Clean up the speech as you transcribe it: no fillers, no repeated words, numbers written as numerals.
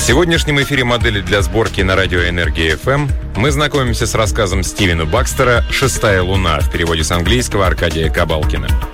сегодняшнем эфире «Модели для сборки» на радио «Энергия ФМ» мы знакомимся с рассказом Стивена Бакстера «Шестая луна» в переводе с английского Аркадия Кабалкина.